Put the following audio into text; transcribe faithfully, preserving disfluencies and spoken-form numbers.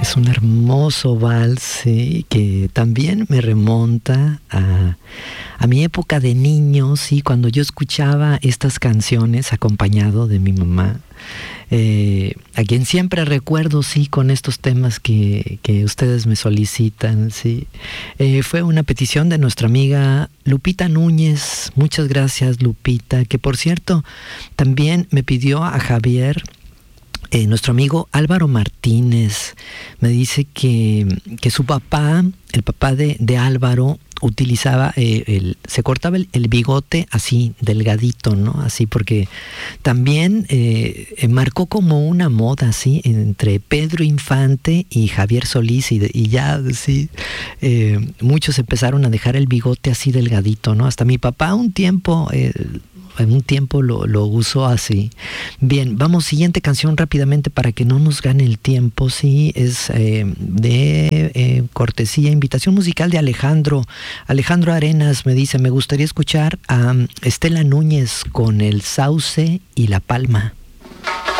Es un hermoso vals, sí, que también me remonta a, a mi época de niño, sí, cuando yo escuchaba estas canciones acompañado de mi mamá, eh, a quien siempre recuerdo, sí, con estos temas que, que ustedes me solicitan, sí. Eh, fue una petición de nuestra amiga Lupita Núñez. Muchas gracias, Lupita, que por cierto también me pidió a Javier. Eh, nuestro amigo Álvaro Martínez me dice que, que su papá, el papá de, de Álvaro, utilizaba, eh, el, se cortaba el, el bigote así, delgadito, ¿no? Así, porque también eh, eh, marcó como una moda, así, entre Pedro Infante y Javier Solís, y, y ya, sí, eh, muchos empezaron a dejar el bigote así delgadito, ¿no? Hasta mi papá un tiempo... Eh, en un tiempo lo, lo usó así. Bien, vamos, siguiente canción rápidamente para que no nos gane el tiempo, sí, es eh, de eh, cortesía, invitación musical de Alejandro. Alejandro Arenas me dice, me gustaría escuchar a Estela Núñez con El Sauce y la Palma.